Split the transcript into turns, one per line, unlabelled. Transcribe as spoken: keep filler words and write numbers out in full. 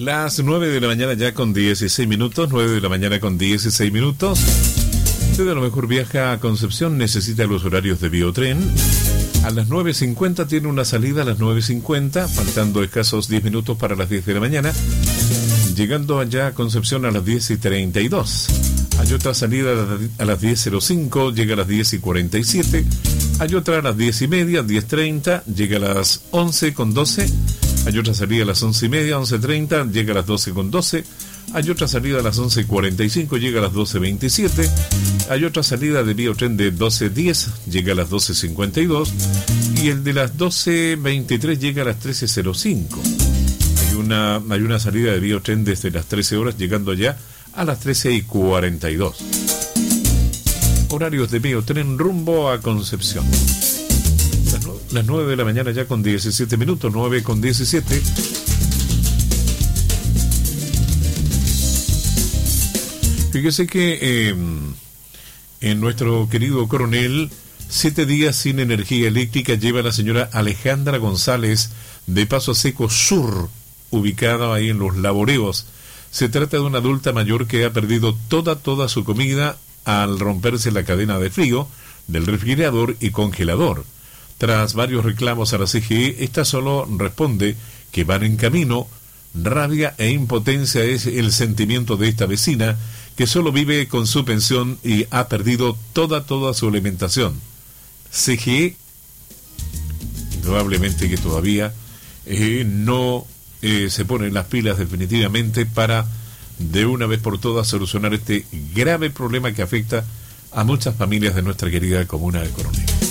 Las nueve de la mañana ya con dieciséis minutos, nueve de la mañana con dieciséis minutos. Usted a lo mejor viaja a Concepción, necesita los horarios de Biotren. A las nueve cincuenta tiene una salida a las nueve cincuenta, faltando escasos diez minutos para las diez de la mañana. Llegando allá a Concepción a las diez y treinta y dos. Hay otra salida a las diez cero cinco, llega a las diez y cuarenta y siete. Hay otra a las diez y media, diez treinta, llega a las once con doce. Hay otra salida a las once y media, once treinta, llega a las doce con doce. Hay otra salida a las once cuarenta y cinco, llega a las doce veintisiete. Hay otra salida de Biotren de doce diez, llega a las doce cincuenta y dos. Y el de las doce veintitrés llega a las trece cero cinco. Hay una, hay una salida de Biotren desde las trece horas, llegando ya a las trece y cuarenta y dos. Horarios de Biotren rumbo a Concepción. Las nueve de la mañana ya con diecisiete minutos, nueve con diecisiete. Fíjese que eh, en nuestro querido Coronel, siete días sin energía eléctrica lleva la señora Alejandra González de Paso Seco Sur, ubicada ahí en Los Laboreos. Se trata de una adulta mayor que ha perdido toda, toda su comida al romperse la cadena de frío del refrigerador y congelador. Tras varios reclamos a la C G E, esta solo responde que van en camino. Rabia e impotencia es el sentimiento de esta vecina que solo vive con su pensión y ha perdido toda, toda su alimentación. C G E, probablemente que todavía eh, no eh, se pone las pilas definitivamente para de una vez por todas solucionar este grave problema que afecta a muchas familias de nuestra querida comuna de Coronel.